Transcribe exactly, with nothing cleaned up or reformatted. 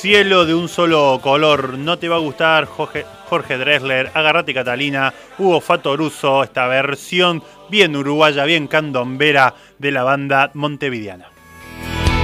Cielo de un solo color, no te va a gustar, Jorge, Jorge Drexler, Agarrate Catalina, Hugo Fatoruso, esta versión bien uruguaya, bien candombera de la banda montevideana.